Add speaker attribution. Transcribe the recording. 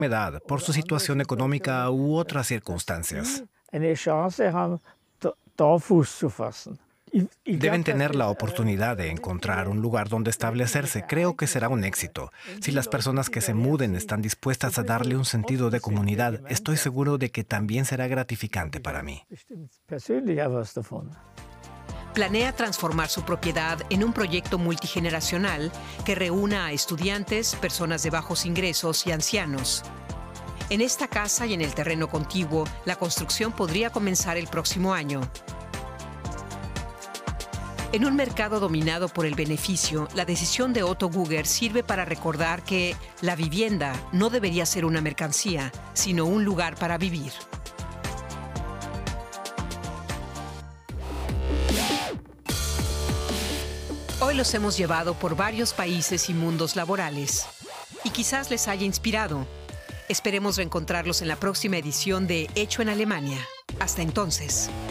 Speaker 1: enfermedad, por su situación económica u otras circunstancias. Deben tener la oportunidad de encontrar un lugar donde establecerse. Creo que será un éxito. Si las personas que se muden están dispuestas a darle un sentido de comunidad, estoy seguro de que también será gratificante para mí.
Speaker 2: Planea transformar su propiedad en un proyecto multigeneracional que reúna a estudiantes, personas de bajos ingresos y ancianos. En esta casa y en el terreno contiguo, la construcción podría comenzar el próximo año. En un mercado dominado por el beneficio, la decisión de Otto Gugger sirve para recordar que la vivienda no debería ser una mercancía, sino un lugar para vivir. Hoy los hemos llevado por varios países y mundos laborales. Y quizás les haya inspirado. Esperemos reencontrarlos en la próxima edición de Hecho en Alemania. Hasta entonces.